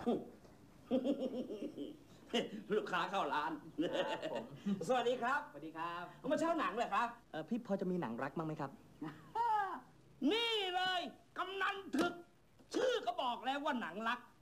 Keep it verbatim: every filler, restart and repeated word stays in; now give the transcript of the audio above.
ลูกค้าเข้าร้านสวัสดีครับสวัสดีครับมาเช่าหนังเลยครับเออพี่พอจะมีหนังรักมั้งไหมครับนี่เลยกำนันถึกชื่อก็บอกแล้วว่าหนังรัก